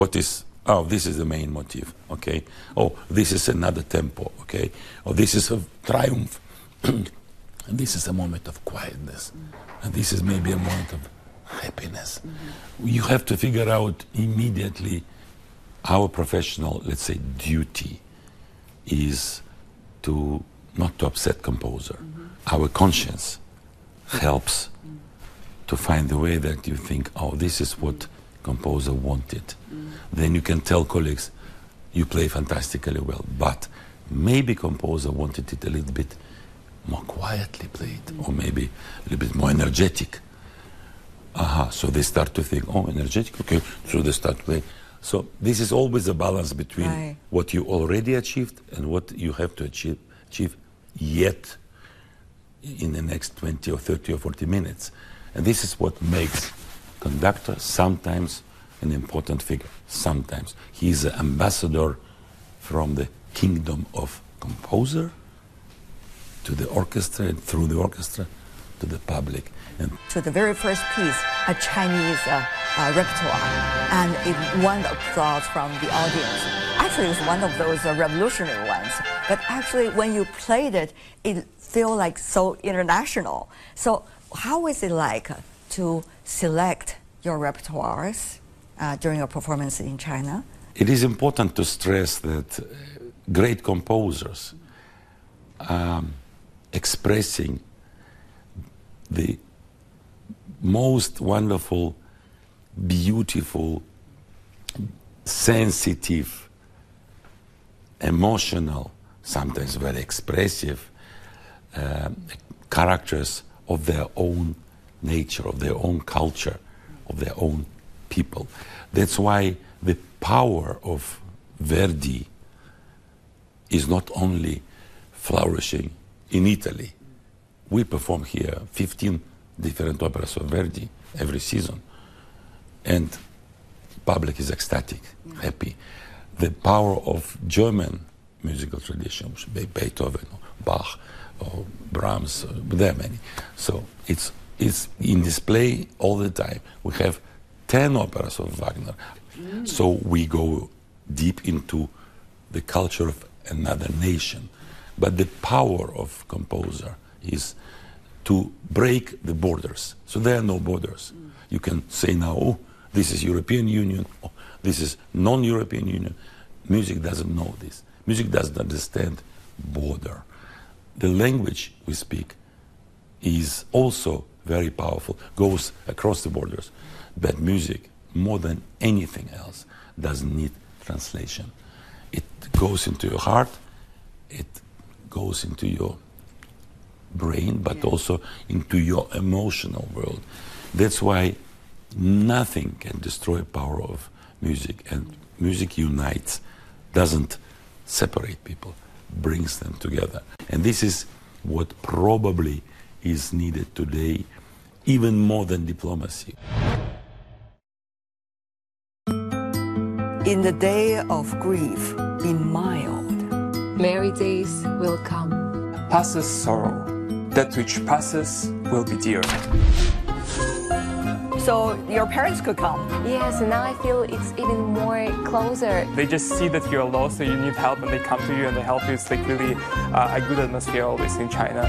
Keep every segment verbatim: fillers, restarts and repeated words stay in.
What is, oh, this is the main motif, okay? Oh, this is another tempo, okay? Oh, this is a triumph. And this is a moment of quietness. Mm-hmm. And this is maybe a moment of happiness. Mm-hmm. You have to figure out immediately our professional, let's say, duty is to not to upset composer. Mm-hmm. Our conscience helps mm-hmm. to find the way that you think, oh, this is what composer wanted. Mm-hmm. Then you can tell colleagues, you play fantastically well, but maybe composer wanted it a little bit more quietly played, mm-hmm. or maybe a little bit more energetic. Aha, so they start to think, oh, energetic, okay, so they start playing. So this is always a balance between right. what you already achieved and what you have to achieve, achieve yet in the next twenty or thirty or forty minutes. And this is what makes conductor sometimes an important figure. Sometimes he is an ambassador from the kingdom of composer to the orchestra, and through the orchestra to the public. And to the very first piece, a Chinese uh, uh, repertoire, and it won applause from the audience. Actually, it was one of those uh, revolutionary ones. But actually, when you played it, it felt like so international. So how is it like to select your repertoires uh, during your performance in China? It is important to stress that uh, great composers um, expressing the most wonderful, beautiful, sensitive, emotional, sometimes very expressive uh, characters of their own nature, of their own culture, of their own people. That's why the power of Verdi is not only flourishing in Italy. We perform here fifteen different operas of Verdi every season, and public is ecstatic, happy. The power of German musical tradition, Beethoven, or Bach, or Brahms, there are many. So it's it's in display all the time. We have ten operas of Wagner. Mm. So we go deep into the culture of another nation. But the power of composer is to break the borders. So there are no borders. Mm. You can say now, oh, this is European Union, oh, this is non-European Union. Music doesn't know this. Music doesn't understand border. The language we speak is also very powerful, goes across the borders. But music, more than anything else, doesn't need translation. It goes into your heart, it goes into your brain, but yeah. also into your emotional world. That's why nothing can destroy the power of music, and music unites, doesn't separate people, brings them together. And this is what probably is needed today, even more than diplomacy. In the day of grief, be mild. Merry days will come. Passes sorrow. That which passes will be dear. So your parents could come. Yes, now I feel it's even more closer. They just see that you're lost, so you need help, and they come to you and they help you. It's like really uh, a good atmosphere always in China.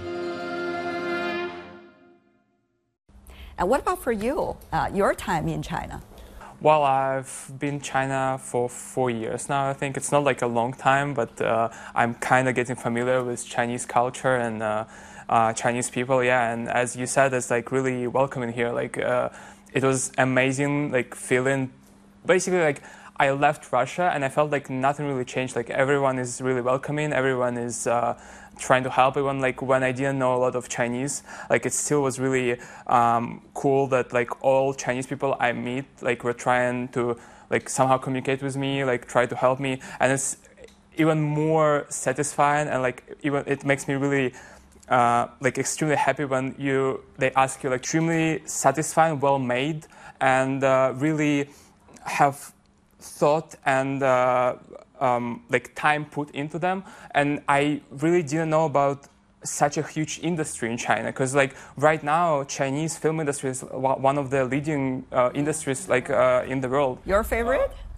And what about for you, uh, your time in China? Well, I've been in China for four years now, I think. It's not like a long time, but uh, I'm kind of getting familiar with Chinese culture and uh, uh, Chinese people, yeah. And as you said, it's like really welcoming here. Like, uh, it was amazing, like feeling, basically like I left Russia and I felt like nothing really changed. Like everyone is really welcoming, everyone is uh, trying to help. Even like when I didn't know a lot of Chinese, like it still was really um, cool that like all Chinese people I meet like were trying to like somehow communicate with me, like try to help me, and it's even more satisfying, and like even it makes me really uh, like extremely happy when you they ask you like extremely satisfying, well made, and uh, really have thought and uh, um, like time put into them. And I really didn't know about such a huge industry in China, because like right now Chinese film industry is wa- one of the leading uh, industries like uh, in the world. Your favorite?